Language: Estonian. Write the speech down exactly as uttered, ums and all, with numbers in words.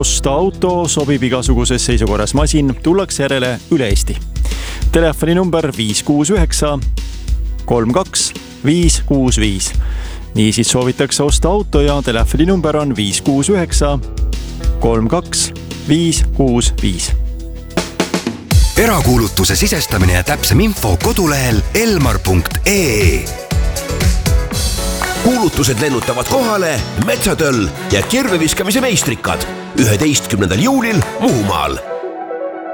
Osta auto, sobib igasuguses seisukorras masin, tullakse järele üle Eesti. Telefoni number viis kuus üheksa kolm kaks viis kuus viis. Niisiis soovitakse osta auto ja telefoni number on viis kuus üheksa kolm kaks viis kuus viis. Erakuulutuse sisestamine ja täpsem info kodulehel elmar punkt ee. Kuulutused lennutavad kohale Metsatöll ja kirveviskamise meistrikad üheteistkümnendal juulil Muhumaal.